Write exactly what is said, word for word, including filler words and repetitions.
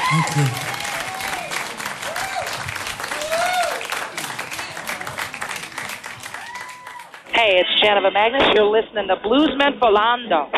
Thank you. Hey, it's Jennifer Magnus. You're listening to Bluesman Volando.